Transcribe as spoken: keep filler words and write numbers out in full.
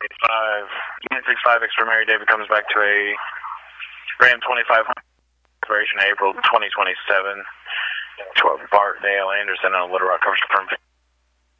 five, nine six five extra Mary David comes back to a Ram twenty-five hundred, expiration April twenty twenty-seven, twelve Bart Dale Anderson on Little Rock, coverage confirmed.